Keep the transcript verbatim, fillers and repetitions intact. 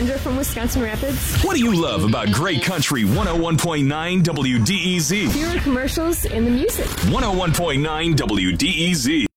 Kendra from Wisconsin Rapids. What do you love about Great Country one oh one point nine W D E Z? Fewer commercials and the music. one oh one point nine W D E Z.